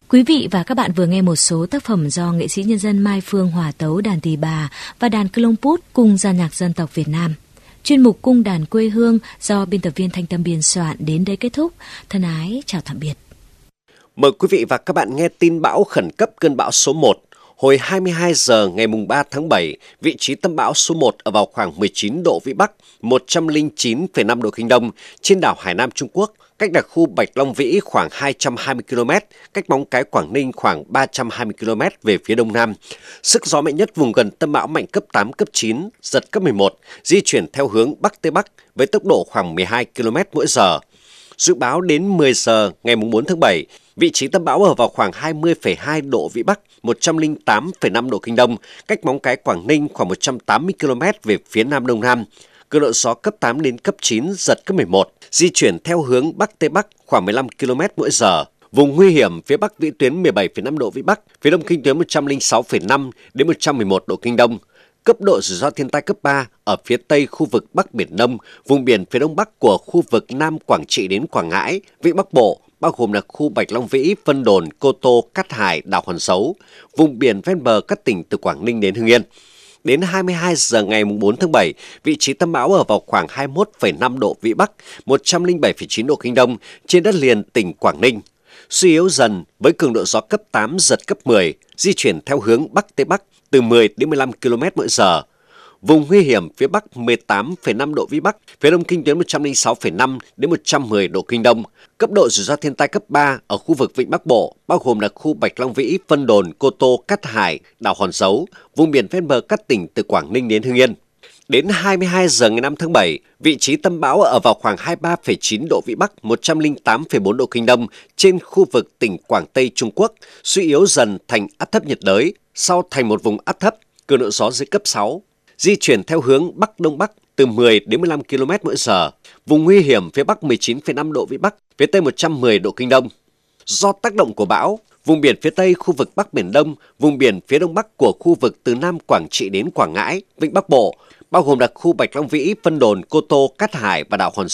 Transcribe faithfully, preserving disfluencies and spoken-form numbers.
Quý vị và các bạn vừa nghe một số tác phẩm do nghệ sĩ nhân dân Mai Phương hòa tấu đàn tỳ bà và đàn Klongput cùng dàn nhạc dân tộc Việt Nam. Chuyên mục Cung đàn quê hương do biên tập viên Thanh Tâm biên soạn đến đây kết thúc. Thân ái, chào tạm biệt. Mời quý vị và các bạn nghe tin bão khẩn cấp cơn bão số một. Hồi hai mươi hai giờ ngày ba tháng bảy, vị trí tâm bão số một ở vào khoảng mười chín độ Vĩ Bắc, một trăm lẻ chín phẩy năm độ Kinh Đông trên đảo Hải Nam Trung Quốc, cách đặc khu Bạch Long Vĩ khoảng hai trăm hai mươi ki lô mét, cách Móng Cái Quảng Ninh khoảng ba trăm hai mươi ki lô mét về phía đông nam. Sức gió mạnh nhất vùng gần tâm bão mạnh cấp tám, cấp chín, giật cấp mười một, di chuyển theo hướng Bắc Tây Bắc với tốc độ khoảng mười hai ki lô mét mỗi giờ. Dự báo đến mười giờ ngày bốn tháng bảy, vị trí tâm bão ở vào khoảng hai mươi phẩy hai độ Vĩ Bắc, một trăm lẻ tám phẩy năm độ Kinh Đông, cách Móng Cái Quảng Ninh khoảng một trăm tám mươi ki lô mét về phía nam đông nam. Cường độ gió cấp tám đến cấp chín, giật cấp mười một, di chuyển theo hướng Bắc Tây Bắc khoảng mười lăm ki lô mét mỗi giờ. Vùng nguy hiểm phía Bắc vĩ tuyến mười bảy phẩy năm độ Vĩ Bắc, phía Đông kinh tuyến một trăm lẻ sáu phẩy năm đến một trăm mười một độ Kinh Đông. Cấp độ rủi ro thiên tai cấp ba ở phía Tây khu vực Bắc Biển Đông, vùng biển phía Đông Bắc của khu vực Nam Quảng Trị đến Quảng Ngãi, Vịnh Bắc Bộ, bao gồm là khu Bạch Long Vĩ, Vân Đồn, Cô Tô, Cát Hải, đảo Hòn Sấu, vùng biển ven bờ các tỉnh từ Quảng Ninh đến Hưng Yên. Đến hai mươi hai giờ ngày bốn tháng bảy, vị trí tâm bão ở vào khoảng hai mươi mốt phẩy năm độ Vĩ Bắc, một trăm lẻ bảy phẩy chín độ Kinh Đông trên đất liền tỉnh Quảng Ninh. Suy yếu dần với cường độ gió cấp tám, giật cấp mười, di chuyển theo hướng Bắc Tây Bắc từ mười đến mười lăm ki lô mét mỗi giờ. Vùng nguy hiểm phía Bắc mười tám phẩy năm độ Vĩ Bắc, phía Đông kinh tuyến một trăm lẻ sáu phẩy năm đến một trăm mười độ Kinh Đông. Cấp độ rủi ro thiên tai cấp ba ở khu vực Vịnh Bắc Bộ, bao gồm là khu Bạch Long Vĩ, Vân Đồn, Cô Tô, Cát Hải, đảo Hòn Sấu, vùng biển ven bờ các tỉnh từ Quảng Ninh đến Hưng Yên. Đến hai mươi hai giờ ngày năm tháng bảy, vị trí tâm bão ở vào khoảng hai mươi ba phẩy chín độ Vĩ Bắc, một trăm lẻ tám phẩy bốn độ Kinh Đông trên khu vực tỉnh Quảng Tây Trung Quốc, suy yếu dần thành áp thấp nhiệt đới, sau thành một vùng áp thấp, cường độ gió dưới cấp sáu, di chuyển theo hướng Bắc Đông Bắc từ mười đến mười lăm ki lô mét mỗi giờ. Vùng nguy hiểm phía Bắc mười chín phẩy năm độ Vĩ Bắc, phía Tây một trăm mười độ Kinh Đông. Do tác động của bão, vùng biển phía Tây khu vực Bắc Biển Đông, vùng biển phía Đông Bắc của khu vực từ Nam Quảng Trị đến Quảng Ngãi, Vịnh Bắc Bộ, bao gồm là khu Bạch Long Vĩ, Vân Đồn, Cô Tô, Cát Hải và đảo Hòn